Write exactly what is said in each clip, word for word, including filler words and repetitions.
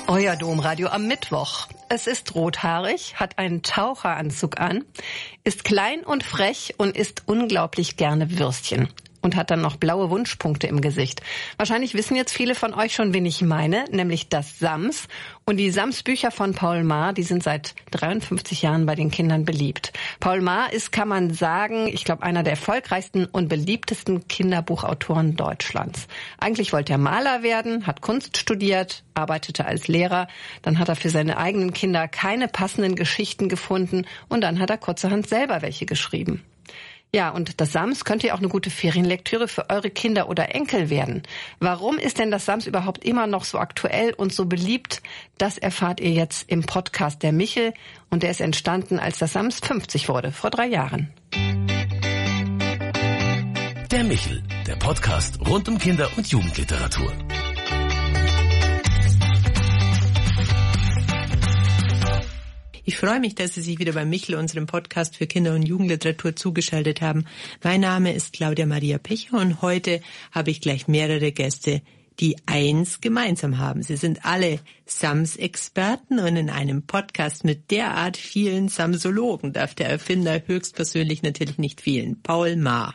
Euer Domradio am Mittwoch. Es ist rothaarig, hat einen Taucheranzug an, ist klein und frech und isst unglaublich gerne Würstchen. Und hat dann noch blaue Wunschpunkte im Gesicht. Wahrscheinlich wissen jetzt viele von euch schon, wen ich meine, nämlich das Sams. Und die Sams-Bücher von Paul Maar, die sind seit dreiundfünfzig Jahren bei den Kindern beliebt. Paul Maar ist, kann man sagen, ich glaube, einer der erfolgreichsten und beliebtesten Kinderbuchautoren Deutschlands. Eigentlich wollte er Maler werden, hat Kunst studiert, arbeitete als Lehrer. Dann hat er für seine eigenen Kinder keine passenden Geschichten gefunden und dann hat er kurzerhand selber welche geschrieben. Ja, und das Sams könnte ja auch eine gute Ferienlektüre für eure Kinder oder Enkel werden. Warum ist denn das Sams überhaupt immer noch so aktuell und so beliebt? Das erfahrt ihr jetzt im Podcast der Michel. Und der ist entstanden, als das Sams fünfzig wurde, vor drei Jahren. Der Michel, der Podcast rund um Kinder- und Jugendliteratur. Ich freue mich, dass Sie sich wieder bei Michel, unserem Podcast für Kinder- und Jugendliteratur, zugeschaltet haben. Mein Name ist Claudia Maria Pecher und heute habe ich gleich mehrere Gäste, die eins gemeinsam haben. Sie sind alle Sams-Experten und in einem Podcast mit derart vielen Samsologen darf der Erfinder höchstpersönlich natürlich nicht fehlen. Paul Maar.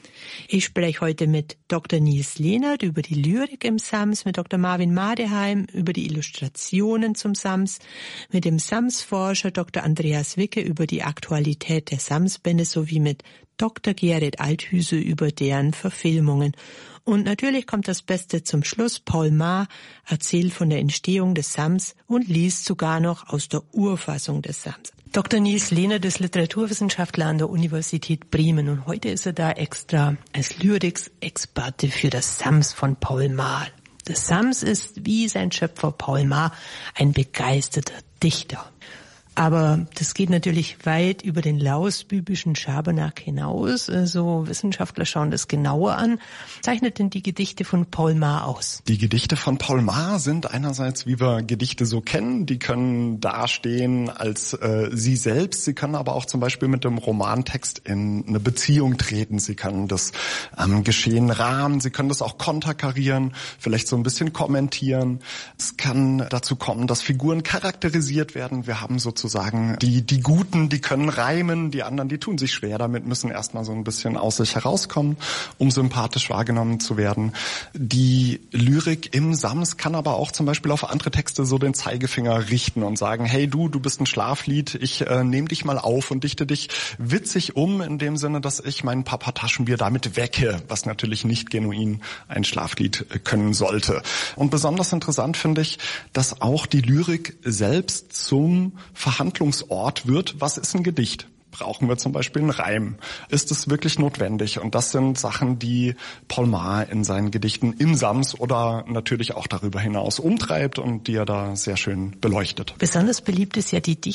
Ich spreche heute mit Doktor Nils Lehnert über die Lyrik im Sams, mit Doktor Marvin Madeheim über die Illustrationen zum Sams, mit dem Sams-Forscher Doktor Andreas Wicke über die Aktualität der Sams-Bände sowie mit Doktor Gerrit Althüse über deren Verfilmungen. Und natürlich kommt das Beste zum Schluss. Paul Maar erzählt von der Entstehung des Sams und liest sogar noch aus der Urfassung des Sams. Doktor Nils Lehnert ist Literaturwissenschaftler an der Universität Bremen und heute ist er da extra als Lyrics-Experte für das Sams von Paul Maar. Das Sams ist, wie sein Schöpfer Paul Maar, ein begeisterter Dichter. Aber das geht natürlich weit über den lausbübischen Schabernack hinaus. Also Wissenschaftler schauen das genauer an. Was zeichnet denn die Gedichte von Paul Maar aus? Die Gedichte von Paul Maar sind einerseits, wie wir Gedichte so kennen, die können dastehen als äh, sie selbst. Sie können aber auch zum Beispiel mit dem Romantext in eine Beziehung treten. Sie können das ähm, Geschehen rahmen. Sie können das auch konterkarieren, vielleicht so ein bisschen kommentieren. Es kann dazu kommen, dass Figuren charakterisiert werden. Wir haben sozusagen sagen, die die Guten, die können reimen, die anderen, die tun sich schwer damit, müssen erstmal so ein bisschen aus sich herauskommen, um sympathisch wahrgenommen zu werden. Die Lyrik im Sams kann aber auch zum Beispiel auf andere Texte so den Zeigefinger richten und sagen, hey du, du bist ein Schlaflied, ich äh, nehme dich mal auf und dichte dich witzig um, in dem Sinne, dass ich mein Papa Taschenbier damit wecke, was natürlich nicht genuin ein Schlaflied können sollte. Und besonders interessant finde ich, dass auch die Lyrik selbst zum Verhandlungsort wird. Was ist ein Gedicht? Brauchen wir zum Beispiel einen Reim? Ist es wirklich notwendig? Und das sind Sachen, die Paul Maar in seinen Gedichten im Sams oder natürlich auch darüber hinaus umtreibt und die er da sehr schön beleuchtet. Besonders beliebt ist ja die Dichtung